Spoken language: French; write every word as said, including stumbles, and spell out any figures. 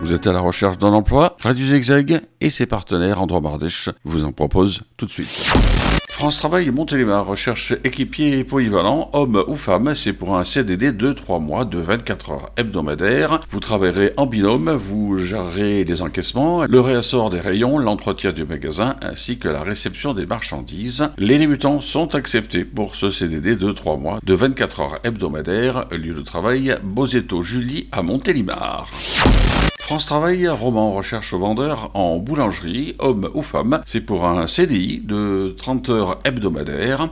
Vous êtes à la recherche d'un emploi? Radio Zigzag et ses partenaires Endroit Mardèche vous en proposent tout de suite. France Travail Montélimar recherche équipier polyvalent, homme ou femme. C'est pour un C D D de trois mois de vingt-quatre heures hebdomadaires. Vous travaillerez en binôme, vous gérerez les encaissements, le réassort des rayons, l'entretien du magasin ainsi que la réception des marchandises. Les débutants sont acceptés pour ce C D D de trois mois de vingt-quatre heures hebdomadaires. Lieu de travail, Bozetto-Julie à Montélimar. France Travail Roman recherche vendeur en boulangerie, homme ou femme. C'est pour un C D I de trente heures hebdomadaires.